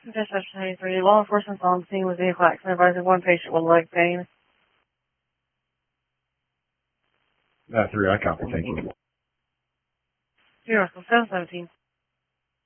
Dispatch 93. Law enforcement's on scene with vehicle accident. Advising one patient with leg pain. 3, I copy. Thank you. 717.